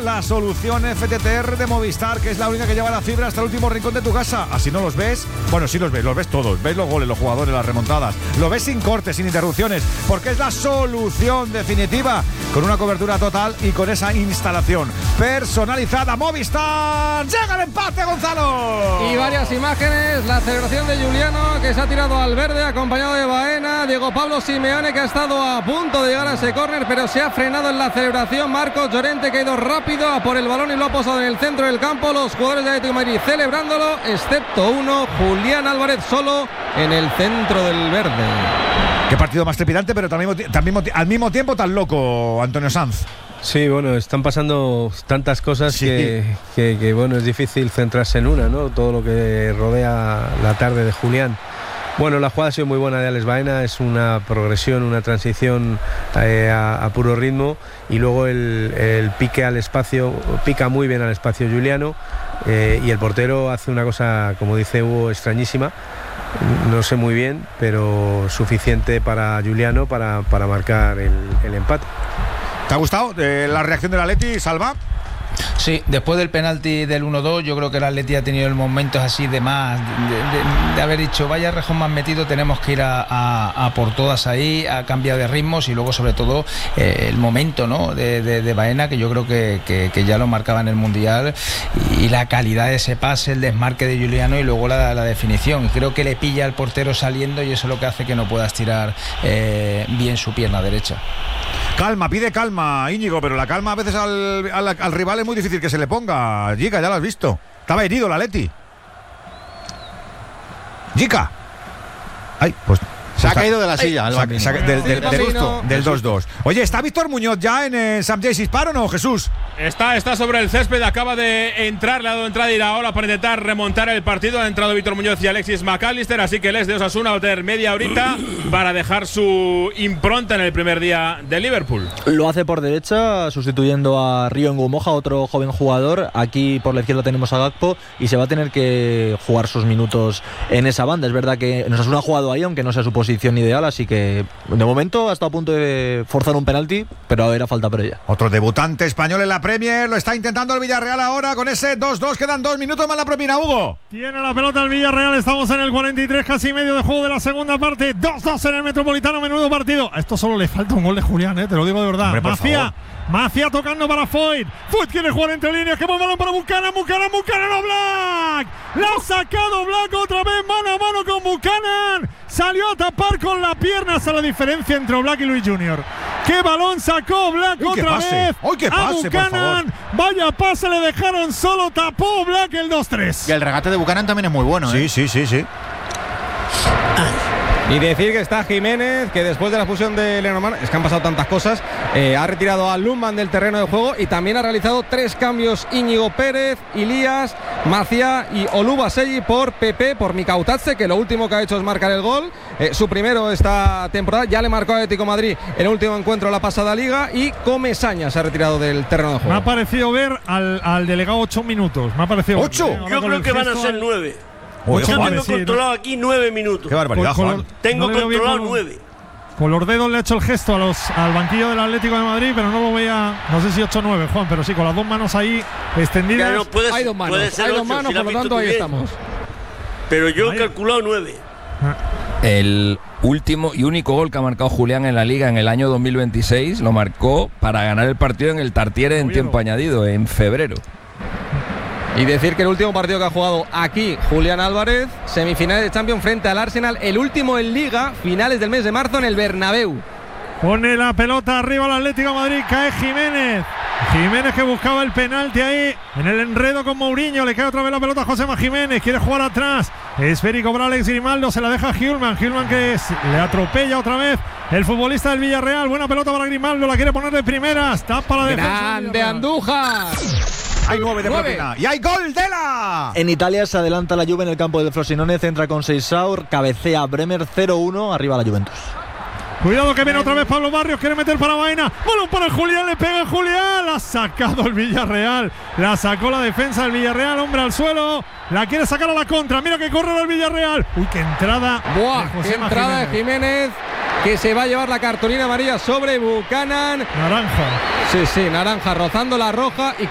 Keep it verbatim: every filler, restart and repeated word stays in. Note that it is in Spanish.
la solución F T T R de Movistar, que es la única que lleva la fibra hasta el último rincón de tu casa. Así no los ves. Bueno, sí los ves, los ves todos. Ves los goles, los jugadores, las remontadas. Lo ves sin cortes, sin interrupciones, porque es la solución definitiva, con una cobertura total y con esa instalación personalizada. Movistar, llega el empate, Gonzalo. Y varias imágenes, la celebración de Giuliano, que se ha tirado al verde acompañado de Baena, Diego Pablo Simeone, que ha estado a punto de llegar a ese córner, pero se ha frenado en la celebración. Marcos Llorente, que ha ido rápido a por el balón y lo ha posado en el centro del campo. Los jugadores de Atlético de Madrid celebrándolo, excepto uno, Julián Álvarez, solo en el centro del verde. Qué partido más trepidante, pero también, también, al mismo tiempo tan loco, Antonio Sanz. Sí, bueno, están pasando tantas cosas sí. que, que, que, bueno, es difícil centrarse en una, ¿no? Todo lo que rodea la tarde de Julián. Bueno, la jugada ha sido muy buena de Alex Baena, es una progresión, una transición eh, a, a puro ritmo, y luego el, el pique al espacio, pica muy bien al espacio Giuliano, eh, y el portero hace una cosa, como dice Hugo, extrañísima. No sé muy bien, pero suficiente para Giuliano para, para marcar el, el empate. ¿Te ha gustado eh, la reacción del Atleti, Salva? Sí, después del penalti del uno dos, yo creo que el Atleti ha tenido momentos así de más, de, de, de haber dicho, vaya rejón más metido, tenemos que ir a, a, a por todas ahí, a cambiar de ritmos, y luego sobre todo eh, el momento, ¿no?, de, de, de Baena, que yo creo que, que, que ya lo marcaba en el Mundial, y, y la calidad de ese pase, el desmarque de Giuliano y luego la, la definición. Creo que le pilla al portero saliendo, y eso es lo que hace que no pueda estirar eh, bien su pierna derecha. Calma, pide calma, Íñigo, pero la calma a veces al, al, al rival es muy difícil que se le ponga. Gica, ya lo has visto. Estaba herido el Atleti. Gica. Ay, pues... Se ha caído de la silla. Ay, sa, sa, del, del, del, justo, del dos dos. Oye, ¿está Víctor Muñoz ya en el Sam Jaycees Park o no, Jesús? Está, está sobre el césped, acaba de entrar, le ha dado entrada y ir ahora para intentar remontar el partido. Ha entrado Víctor Muñoz y Alexis McAllister, así que Les de Osasuna va a tener media horita para dejar su impronta en el primer día de Liverpool. Lo hace por derecha, sustituyendo a Río Ngumoja, otro joven jugador. Aquí por la izquierda tenemos a Gakpo, y se va a tener que jugar sus minutos en esa banda. Es verdad que Osasuna ha jugado ahí, aunque no sea su posición ideal, así que de momento ha estado a punto de forzar un penalti, pero era falta para ella. Otro debutante español en la Premier, lo está intentando el Villarreal ahora con ese dos dos, quedan dos minutos más la propina, Hugo. Tiene la pelota el Villarreal, estamos en el cuarenta y tres, casi medio de juego de la segunda parte, dos dos en el Metropolitano, menudo partido. A esto solo le falta un gol de Julián, eh, te lo digo de verdad. Macia, Macia tocando para Foyt, Foyt quiere jugar entre líneas, que buen balón para Buchanan, Buchanan, Buchanan a Black, la ha sacado Black otra vez, mano a mano con Buchanan, salió a tapar con la pierna, hasta la diferencia entre Black y Luis Junior. ¡Qué balón sacó Black Uy, otra vez! ¡Uy, qué pase, a Buchanan! Vaya pase, le dejaron solo, tapó Black el dos tres. Y el regate de Buchanan también es muy bueno, Sí, ¿eh? sí, sí, sí. Y decir que está Jiménez, que después de la fusión de Lenormand, es que han pasado tantas cosas, eh, ha retirado a Lundman del terreno de juego, y también ha realizado tres cambios: Íñigo Pérez, Ilías, Macia y Olubaselli por Pepe, por Mikautatze, que lo último que ha hecho es marcar el gol, eh, su primero esta temporada. Ya le marcó a Atlético de Madrid en el último encuentro de la pasada liga, y Comesaña se ha retirado del terreno de juego. Me ha parecido ver al, al delegado ocho minutos. Me ha parecido ¿Ocho? ver, ¿eh? Yo creo que van a ser nueve. Oye, Yo Juan, tengo sí, controlado ¿no? aquí nueve minutos. Qué barbaridad, Con- con- Juan. Tengo no le veo bien controlado con- nueve. Con los dedos le ha hecho el gesto a los, al banquillo del Atlético de Madrid, pero no lo veía, no sé si ocho nueve, Juan, pero sí, con las dos manos ahí extendidas. Ya no, puede, Hay dos manos, puede ser hay dos ocho, manos, si la por has lo visto tanto tú ahí bien. estamos. Pero yo he Ahí. calculado nueve. El último y único gol que ha marcado Julián en la Liga en el año dos mil veintiséis lo marcó para ganar el partido en el Tartiere en tiempo añadido, en febrero. Y decir que el último partido que ha jugado aquí Julián Álvarez, semifinales de Champions frente al Arsenal, el último en Liga, finales del mes de marzo en el Bernabéu. Pone la pelota arriba al Atlético de Madrid, cae Jiménez. Jiménez, que buscaba el penalti ahí en el enredo con Mourinho, le cae otra vez la pelota a Josema Jiménez, quiere jugar atrás, esférico para Alex Grimaldo, se la deja a Hjulman, Hjulman que es, le atropella otra vez el futbolista del Villarreal, buena pelota para Grimaldo, la quiere poner de primeras, tapa la defensa. Grande Andújar. Hay nueve de Nueve. propina. Y hay gol de la... En Italia se adelanta la Juve en el campo del Frosinone, centra con Seixaur, cabecea Bremer, cero uno, arriba la Juventus. Cuidado que viene otra vez Pablo Barrios, quiere meter para Baena, balón para Julián, le pega Julián, la ha sacado el Villarreal, la sacó la defensa del Villarreal, hombre al suelo, la quiere sacar a la contra, mira que corre el Villarreal, uy, qué entrada. Buah, de qué Josema entrada de Jiménez, que se va a llevar la cartulina amarilla sobre Buchanan. Naranja. Sí, sí, naranja rozando la roja, y